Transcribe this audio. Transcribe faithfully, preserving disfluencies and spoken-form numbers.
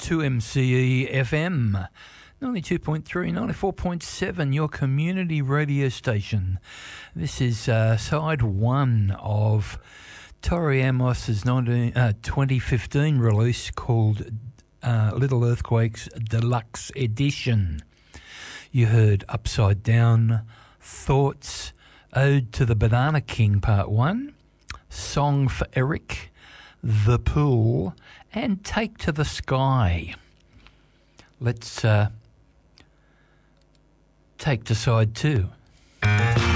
two M C E F M, ninety-two point three, ninety-four point seven, your community radio station. This is uh, side one of Tori Amos's nineteen, uh, twenty fifteen release called uh, Little Earthquakes Deluxe Edition. You heard Upside Down, Thoughts, Ode to the Banana King Part one, Song for Eric, The Pool, and Take to the Sky. Let's uh, take to side two.